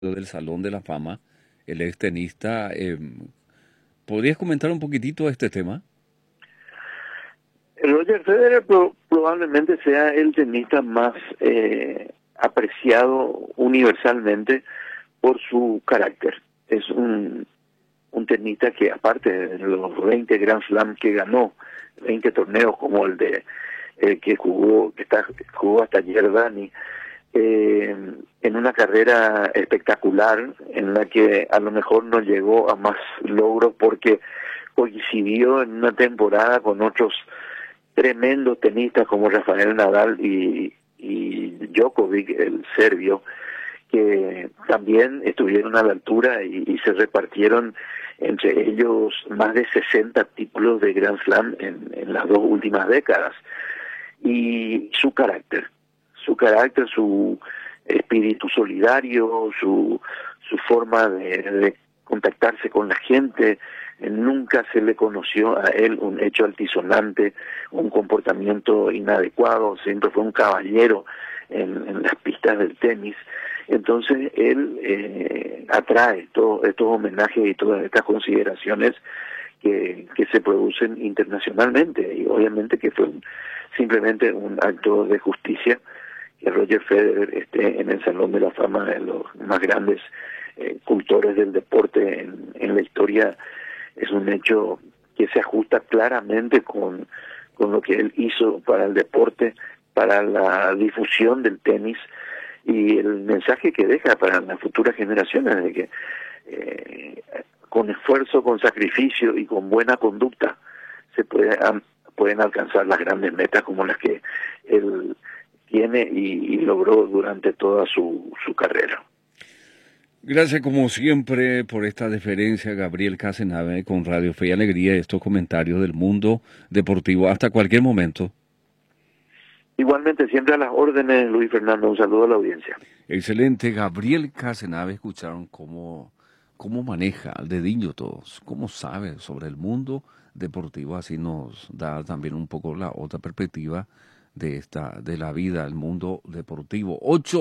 del Salón de la Fama, el ex tenista. ¿Podrías comentar un poquitito este tema? Roger Federer probablemente sea el tenista más apreciado universalmente por su carácter. Es un tenista que, aparte de los 20 Grand Slam que ganó, 20 torneos como el de que jugó hasta ayer Dani, en una carrera espectacular en la que a lo mejor no llegó a más logros porque coincidió en una temporada con otros tremendos tenistas como Rafael Nadal y Djokovic, el serbio, que también estuvieron a la altura y se repartieron entre ellos más de 60 títulos de Grand Slam en las dos últimas décadas. Y su carácter, su espíritu solidario, su forma de contactarse con la gente. Nunca se le conoció a él un hecho altisonante, un comportamiento inadecuado, siempre fue un caballero en las pistas del tenis. Entonces él atrae todos estos homenajes y todas estas consideraciones que se producen internacionalmente, y obviamente que fue simplemente un acto de justicia que Roger Federer esté en el Salón de la Fama de los más grandes cultores del deporte en la historia. Es un hecho que se ajusta claramente con lo que él hizo para el deporte, para la difusión del tenis y el mensaje que deja para las futuras generaciones de que con esfuerzo, con sacrificio y con buena conducta se pueden alcanzar las grandes metas como las que él tiene y logró durante toda su carrera. Gracias como siempre por esta deferencia, Gabriel Casenave, con Radio Fe y Alegría, estos comentarios del mundo deportivo. Hasta cualquier momento. Igualmente, siempre a las órdenes, Luis Fernando. Un saludo a la audiencia. Excelente. Gabriel Casenave, escucharon cómo maneja al dedillo todos, cómo sabe sobre el mundo deportivo. Así nos da también un poco la otra perspectiva de la vida, el mundo deportivo.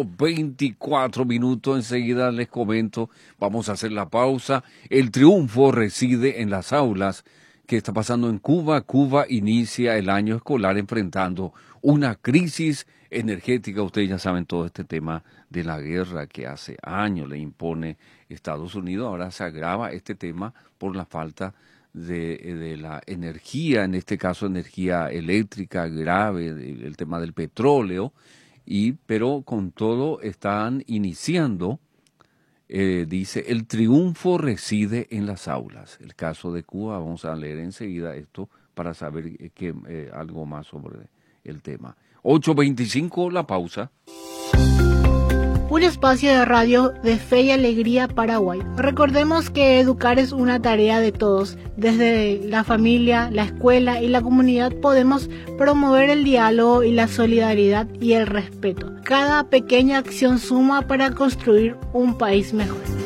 8:24 minutos, enseguida les comento, vamos a hacer la pausa. El triunfo reside en las aulas. ¿Qué está pasando en Cuba? Cuba inicia el año escolar enfrentando una crisis energética. Ustedes ya saben todo este tema de la guerra que hace años le impone Estados Unidos. Ahora se agrava este tema por la falta de la energía, en este caso energía eléctrica grave, el tema del petróleo, pero con todo están iniciando, dice, el triunfo reside en las aulas. El caso de Cuba, vamos a leer enseguida esto para saber algo más sobre el tema. 8:25, la pausa. Un espacio de radio de Fe y Alegría Paraguay. Recordemos que educar es una tarea de todos. Desde la familia, la escuela y la comunidad podemos promover el diálogo y la solidaridad y el respeto. Cada pequeña acción suma para construir un país mejor.